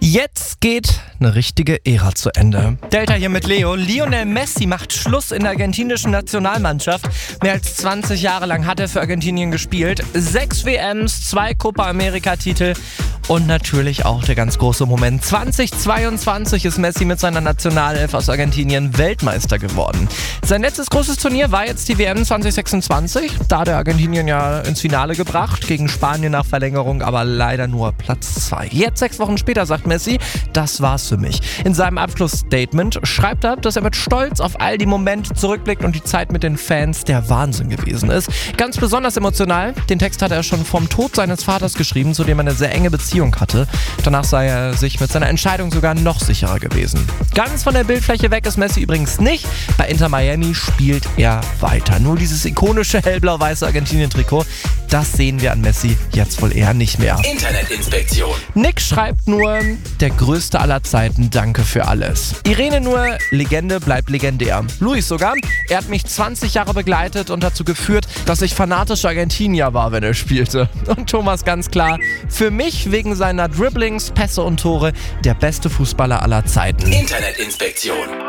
Jetzt geht eine richtige Ära zu Ende. Delta hier mit Leo. Lionel Messi macht Schluss in der argentinischen Nationalmannschaft. Mehr als 20 Jahre lang hat er für Argentinien gespielt. 6 WMs, 2 Copa America-Titel und natürlich auch der ganz große Moment. 2022 ist Messi mit seiner Nationalelf aus Argentinien Weltmeister geworden. Sein letztes großes Turnier war jetzt die WM 2026. Da hat er Argentinien ja ins Finale gebracht, gegen Spanien nach Verlängerung, aber leider nur Platz 2. Jetzt 6 Wochen später sagt Messi, das war's für mich. In seinem Abschlussstatement schreibt er, dass er mit Stolz auf all die Momente zurückblickt und die Zeit mit den Fans der Wahnsinn gewesen ist. Ganz besonders emotional. Den Text hat er schon vom Tod seines Vaters geschrieben, zu dem er eine sehr enge Beziehung hatte. Danach sei er sich mit seiner Entscheidung sogar noch sicherer gewesen. Ganz von der Bildfläche weg ist Messi übrigens nicht. Bei Inter Miami spielt er weiter. Nur dieses ikonische hellblau-weiße Argentinien-Trikot, das sehen wir an Messi jetzt wohl eher nicht mehr. Internetinspektion. Nick schreibt nur, der größte aller Zeiten, danke für alles. Irene nur, Legende bleibt legendär. Luis sogar, er hat mich 20 Jahre begleitet und dazu geführt, dass ich fanatisch Argentinier war, wenn er spielte. Und Thomas ganz klar, für mich wegen seiner Dribblings, Pässe und Tore der beste Fußballer aller Zeiten. Internetinspektion.